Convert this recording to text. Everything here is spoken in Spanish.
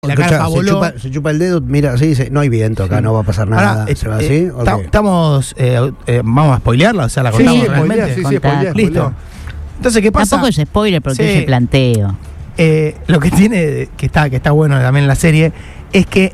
La carpa voló. Se chupa el dedo, mira así y dice, no hay viento acá, no va a pasar nada. Ahora, ¿Se va así? Okay. Estamos, vamos a spoilearla, o sea, la contamos realmente. Spoilear. Listo. Entonces, ¿qué pasa? Tampoco es spoiler porque ese planteo. Lo que tiene, que está bueno también en la serie, es que